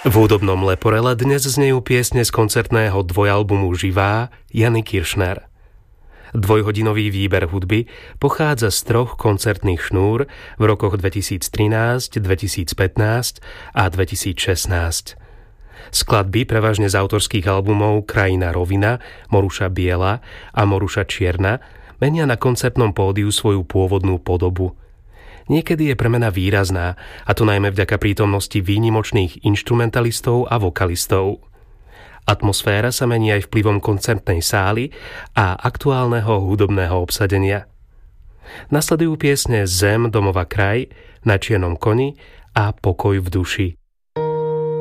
V hudobnom Leporele dnes znejú piesne z koncertného dvojalbumu Živá Jany Kiršner. Dvojhodinový výber hudby pochádza z 3 koncertných šnúr v rokoch 2013, 2015 a 2016. Skladby prevažne z autorských albumov Krajina rovina, Moruša biela a Moruša čierna menia na koncertnom pódiu svoju pôvodnú podobu. Niekedy je premena výrazná, a to najmä vďaka prítomnosti výnimočných inštrumentalistov a vokalistov. Atmosféra sa mení aj vplyvom koncertnej sály a aktuálneho hudobného obsadenia. Nasledujú piesne Zem, domova, kraj, Na čiernom koni a Pokoj v duši.